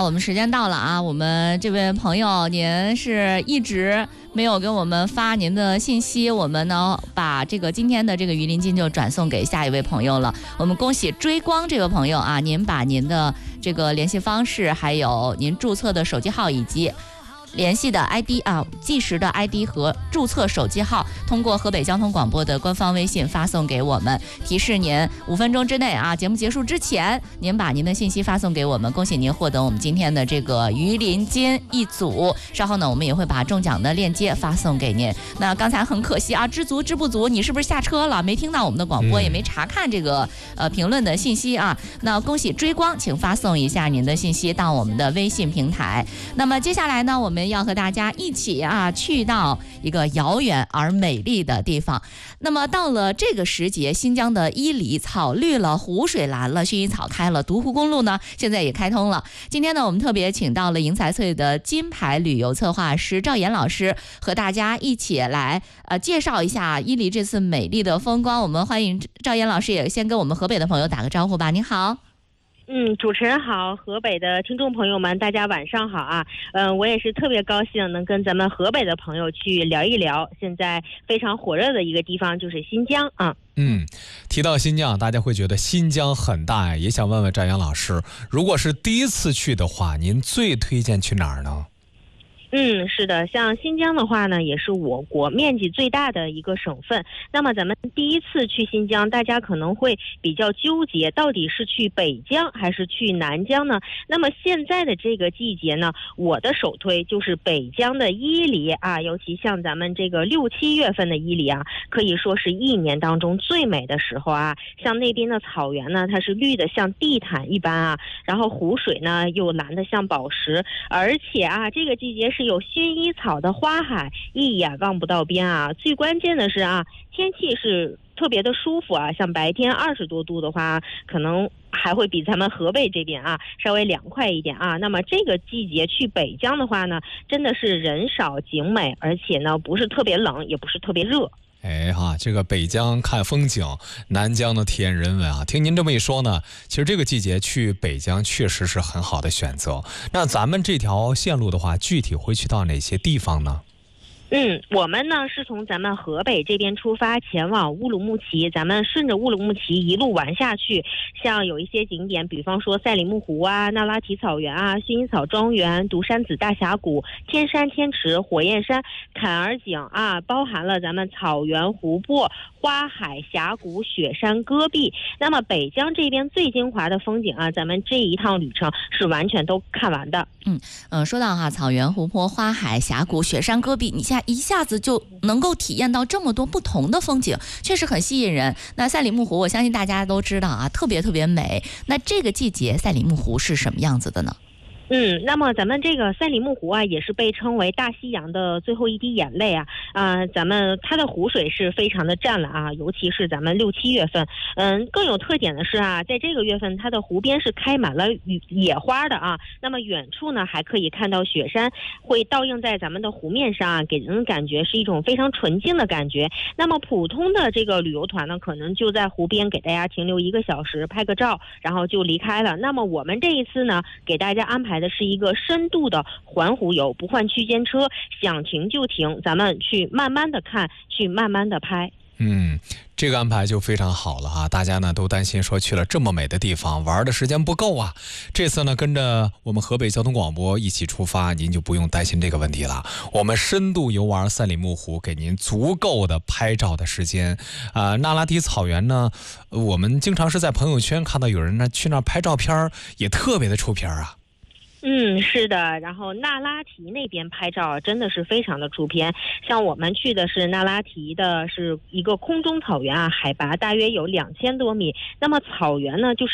我们时间到了啊，我们这位朋友您是一直没有给我们发您的信息，我们呢把这个今天的这个鱼鳞金就转送给下一位朋友了。我们恭喜追光这位朋友啊，您把您的这个联系方式，还有您注册的手机号以及联系的 ID 啊，计时的 ID 和注册手机号，通过河北交通广播的官方微信发送给我们，提示您5分钟之内啊，节目结束之前，您把您的信息发送给我们，恭喜您获得我们今天的这个鱼鳞金一组。稍后呢，我们也会把中奖的链接发送给您。那刚才很可惜啊，知足知不足，你是不是下车了，没听到我们的广播，也没查看这个评论的信息啊？那恭喜追光，请发送一下您的信息到我们的微信平台。那么接下来呢，我们要和大家一起啊去到一个遥远而美丽的地方。那么到了这个时节，新疆的伊犁草绿了，湖水蓝了，薰衣草开了，独湖公路呢现在也开通了。今天呢，我们特别请到了迎财翠的金牌旅游策划师赵岩老师，和大家一起来介绍一下伊犁这次美丽的风光。我们欢迎赵岩老师，也先跟我们河北的朋友打个招呼吧。您好。 主持人好，河北的听众朋友们，大家晚上好啊！我也是特别高兴能跟咱们河北的朋友去聊一聊现在非常火热的一个地方，就是新疆啊。 提到新疆，大家会觉得新疆很大呀，也想问问赵岩老师，如果是第一次去的话，您最推荐去哪儿呢？ 是的，像新疆的话呢，也是我国面积最大的一个省份。那么咱们第一次去新疆，大家可能会比较纠结，到底是去北疆还是去南疆呢？那么现在的这个季节呢，我的首推就是北疆的伊犁啊，尤其像咱们这个6、7月份的伊犁啊，可以说是一年当中最美的时候啊。像那边的草原呢，它是绿的像地毯一般啊，然后湖水呢又蓝的像宝石，而且啊，这个季节是有薰衣草的花海，一眼望不到边啊。最关键的是啊，天气是特别的舒服啊，像白天20多度的话，可能还会比咱们河北这边啊稍微凉快一点啊。那么这个季节去北疆的话呢，真的是人少景美，而且呢不是特别冷，也不是特别热。 这个北疆看风景，南疆呢体验人文啊。听您这么一说呢，其实这个季节去北疆确实是很好的选择。那咱们这条线路的话，具体会去到哪些地方呢？ 我们呢是从咱们河北这边出发，前往乌鲁木齐，咱们顺着乌鲁木齐一路玩下去，像有一些景点，比方说赛里木湖啊、那拉提草原啊、薰衣草庄园、独山子大峡谷、天山天池、火焰山、坎儿井啊，包含了咱们草原、湖泊、花海、峡谷、雪山、戈壁。那么北疆这边最精华的风景啊，咱们这一趟旅程是完全都看完的。 说到哈，草原、湖泊、花海、峡谷、雪山、戈壁，你一下子就能够体验到这么多不同的风景，确实很吸引人。那赛里木湖，我相信大家都知道啊，特别特别美。那这个季节赛里木湖是什么样子的呢？ 那么咱们这个赛里木湖啊，也是被称为大西洋的最后一滴眼泪啊。咱们它的湖水是非常的湛蓝啊，尤其是咱们6、7月份。更有特点的是啊，在这个月份它的湖边是开满了野花的啊。那么远处呢还可以看到雪山会倒映在咱们的湖面上啊，给人感觉是一种非常纯净的感觉。那么普通的这个旅游团呢，可能就在湖边给大家停留1个小时拍个照，然后就离开了。那么我们这一次呢，给大家安排的是一个深度的环湖游，不换区间车，想停就停，咱们去慢慢的看，去慢慢的拍。 这个安排就非常好了啊！大家呢都担心说去了这么美的地方，玩的时间不够啊。这次呢跟着我们河北交通广播一起出发，您就不用担心这个问题了。我们深度游玩赛里木湖，给您足够的拍照的时间。那拉提草原呢，我们经常是在朋友圈看到有人呢去那儿拍照片，也特别的出片啊。 是的，然后那拉提那边拍照真的是非常的出片。像我们去的是那拉提的是一个空中草原啊，海拔大约有2000多米。那么草原呢就是